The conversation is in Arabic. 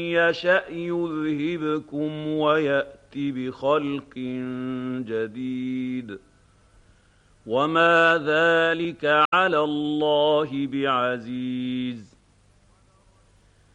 يَشَأْ يُذْهِبْكُمْ وَيَأْتِ بِخَلْقٍ جَدِيدٍ وَمَا ذَٰلِكَ عَلَى اللَّهِ بِعَزِيزٍ